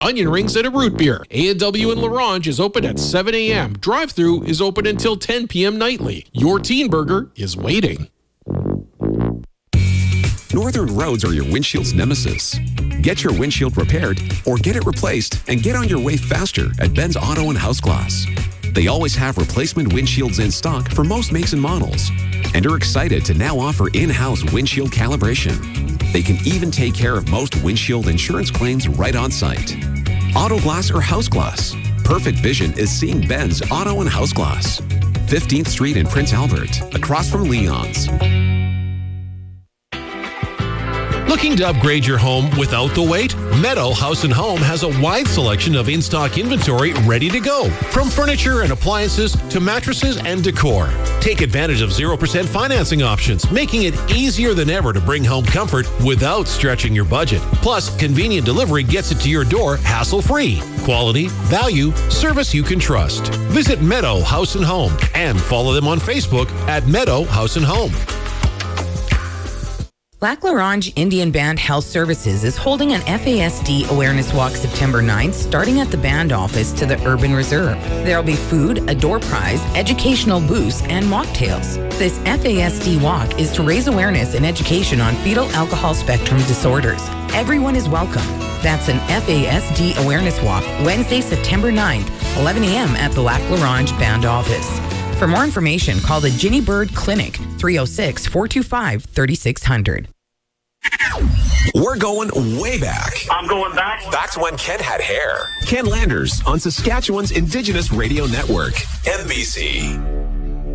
onion rings, and a root beer. A&W in La Ronge is open at 7 a.m. Drive-thru is open until 10 p.m. nightly. Your teen burger is waiting. Northern roads are your windshield's nemesis. Get your windshield repaired or get it replaced and get on your way faster at Ben's Auto and House Glass. They always have replacement windshields in stock for most makes and models and are excited to now offer in-house windshield calibration. They can even take care of most windshield insurance claims right on site. Auto glass or house glass. Perfect vision is seeing Ben's Auto and House Glass. 15th Street in Prince Albert, across from Leon's. Looking to upgrade your home without the wait? Meadow House & Home has a wide selection of in-stock inventory ready to go. From furniture and appliances to mattresses and decor. Take advantage of 0% financing options, making it easier than ever to bring home comfort without stretching your budget. Plus, convenient delivery gets it to your door hassle-free. Quality, value, service you can trust. Visit Meadow House & Home and follow them on Facebook at Meadow House & Home. Lac La Ronge Indian Band Health Services is holding an FASD Awareness Walk September 9th, starting at the band office to the Urban Reserve. There will be food, a door prize, educational booths, and mocktails. This FASD walk is to raise awareness and education on fetal alcohol spectrum disorders. Everyone is welcome. That's an FASD Awareness Walk, Wednesday, September 9th, 11 a.m. at the Lac La Ronge Band office. For more information, call the Ginny Bird Clinic, 306-425-3600. We're going way back. I'm going back. Back to when Ken had hair. Ken Landers on Saskatchewan's Indigenous Radio Network, MBC.